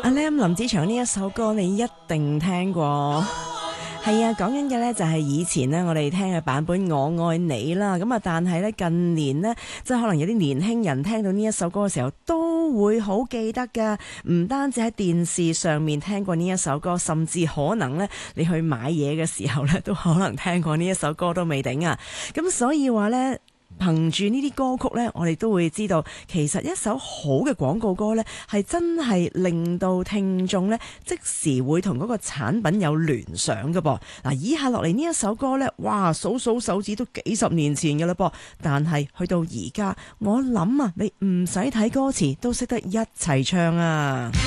阿 Lam 林子祥呢一首歌你一定聽過。係啊，講緊嘅呢就係以前呢我哋聽嘅版本我愛你啦，咁啊但係呢近年呢，即係可能有啲年輕人聽到呢一首歌嘅時候都會好記得㗎，唔單止喺電視上面聽過呢一首歌，甚至可能呢你去買嘢嘅時候呢都可能聽過呢一首歌都未定啊，咁所以話呢，憑住呢啲歌曲呢，我哋都會知道，其實一首好嘅廣告歌呢，係真係令到聽眾呢即時會同嗰個產品有聯想㗎噃。嗱，以下落嚟呢一首歌呢，哇，數數手指都幾十年前㗎啦噃，但係去到而家，我諗啊，你唔使睇歌詞都識得一齊唱啊！